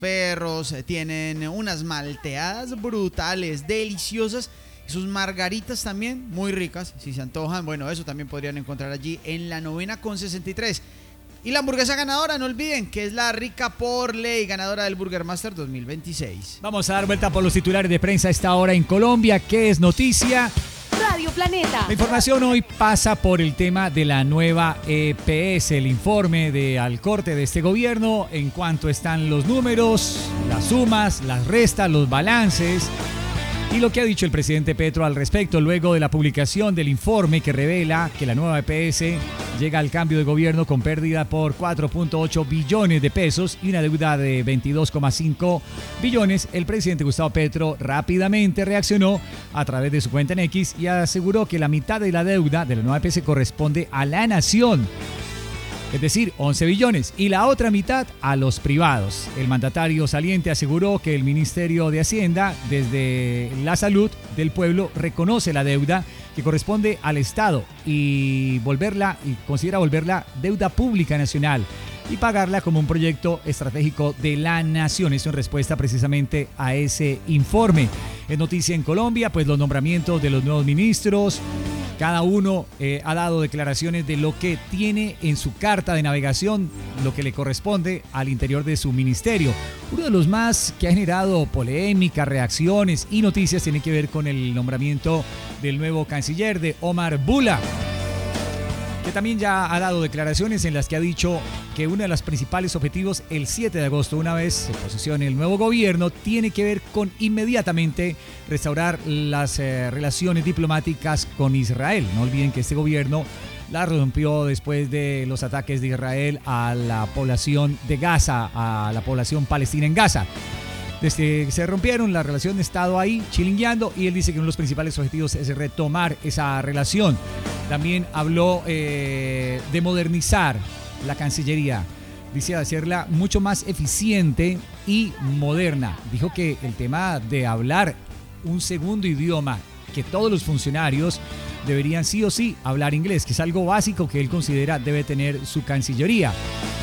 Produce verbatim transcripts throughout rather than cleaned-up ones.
perros, eh, tienen unas malteadas brutales, deliciosas. Sus margaritas también muy ricas, si se antojan. Bueno, eso también podrían encontrar allí en la novena con sesenta y tres. Y la hamburguesa ganadora, no olviden, que es la Rica por Ley, ganadora del Burger Master dos mil veintiséis. Vamos a dar vuelta por los titulares de prensa a esta hora en Colombia. ¿Qué es noticia? Radio Planeta. La información hoy pasa por el tema de la nueva E P S, el informe de al corte de este gobierno en cuanto están los números, las sumas, las restas, los balances. Y lo que ha dicho el presidente Petro al respecto luego de la publicación del informe que revela que la nueva E P S llega al cambio de gobierno con pérdida por cuatro punto ocho billones de pesos y una deuda de veintidós coma cinco billones, el presidente Gustavo Petro rápidamente reaccionó a través de su cuenta en X y aseguró que la mitad de la deuda de la nueva E P S corresponde a la nación. Es decir, once billones, y la otra mitad a los privados. El mandatario saliente aseguró que el Ministerio de Hacienda, desde la salud del pueblo, reconoce la deuda que corresponde al Estado y volverla y considera volverla deuda pública nacional y pagarla como un proyecto estratégico de la nación. Esto en respuesta precisamente a ese informe. Es noticia en Colombia, pues los nombramientos de los nuevos ministros. Cada uno eh, ha dado declaraciones de lo que tiene en su carta de navegación, lo que le corresponde al interior de su ministerio. Uno de los más que ha generado polémica, reacciones y noticias tiene que ver con el nombramiento del nuevo canciller, de Omar Bula, que también ya ha dado declaraciones en las que ha dicho que uno de los principales objetivos el siete de agosto, una vez se posesione el nuevo gobierno, tiene que ver con inmediatamente restaurar las eh, relaciones diplomáticas con Israel. No olviden que este gobierno la rompió después de los ataques de Israel a la población de Gaza, a la población palestina en Gaza. Desde que se rompieron, la relación ha estado ahí chilingueando y él dice que uno de los principales objetivos es retomar esa relación. También habló eh, de modernizar la Cancillería. Dice hacerla mucho más eficiente y moderna. Dijo que el tema de hablar un segundo idioma, que todos los funcionarios deberían sí o sí hablar inglés, que es algo básico que él considera debe tener su Cancillería.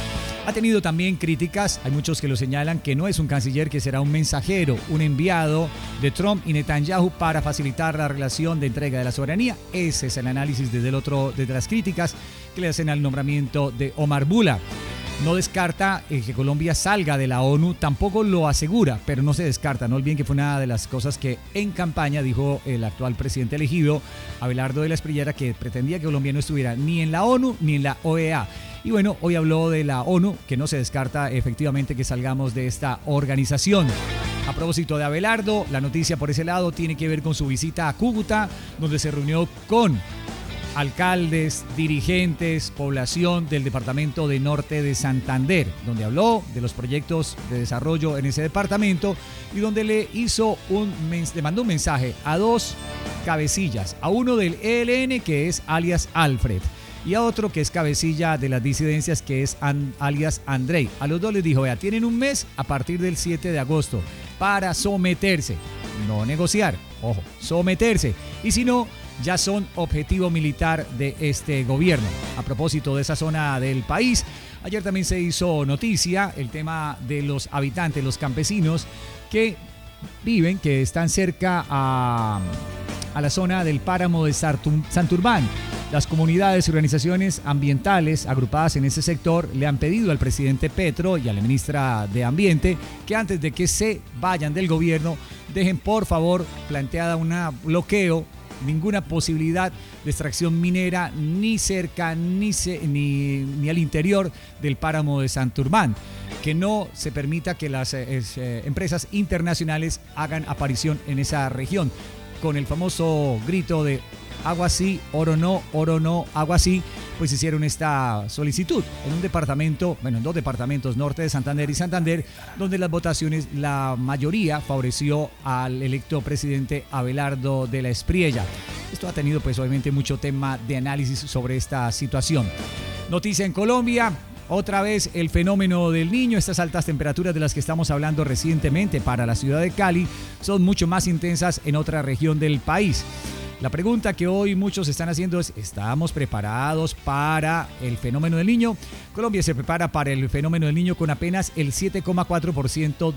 Ha tenido también críticas, hay muchos que lo señalan que no es un canciller, que será un mensajero, un enviado de Trump y Netanyahu para facilitar la relación de entrega de la soberanía. Ese es el análisis desde el otro, desde las críticas que le hacen al nombramiento de Omar Bula. No descarta eh, que Colombia salga de la ONU, tampoco lo asegura, pero no se descarta. No olviden que fue una de las cosas que en campaña dijo el actual presidente elegido, Abelardo de la Espriella, que pretendía que Colombia no estuviera ni en la ONU ni en la O E A. Y bueno, hoy habló de la ONU, que no se descarta efectivamente que salgamos de esta organización. A propósito de Abelardo, la noticia por ese lado tiene que ver con su visita a Cúcuta, donde se reunió con alcaldes, dirigentes, población del departamento de Norte de Santander, donde habló de los proyectos de desarrollo en ese departamento y donde le hizo un le mandó un mensaje a dos cabecillas, a uno del E L N, que es alias Alfred, y a otro que es cabecilla de las disidencias, que es an, alias Andrei. A los dos les dijo, vea, tienen un mes a partir del siete de agosto para someterse, no negociar, ojo, someterse, y si no, ya son objetivo militar de este gobierno. A propósito de esa zona del país, ayer también se hizo noticia el tema de los habitantes, los campesinos que viven, que están cerca a, a la zona del páramo de Santurbán. Las comunidades y organizaciones ambientales agrupadas en ese sector le han pedido al presidente Petro y a la ministra de Ambiente que antes de que se vayan del gobierno dejen por favor planteada un bloqueo, ninguna posibilidad de extracción minera ni cerca ni, se, ni, ni al interior del páramo de Santurbán, que no se permita que las eh, eh, empresas internacionales hagan aparición en esa región, con el famoso grito de agua sí, oro no, oro no, agua sí, pues hicieron esta solicitud en un departamento, bueno, en dos departamentos, Norte de Santander y Santander, donde las votaciones, la mayoría favoreció al electo presidente Abelardo de la Espriella. Esto ha tenido pues obviamente mucho tema de análisis sobre esta situación. Noticia en Colombia. Otra vez el fenómeno del Niño, estas altas temperaturas de las que estamos hablando recientemente para la ciudad de Cali son mucho más intensas en otra región del país. La pregunta que hoy muchos están haciendo es, ¿estamos preparados para el fenómeno del Niño? Colombia se prepara para el fenómeno del Niño con apenas el siete coma cuatro por ciento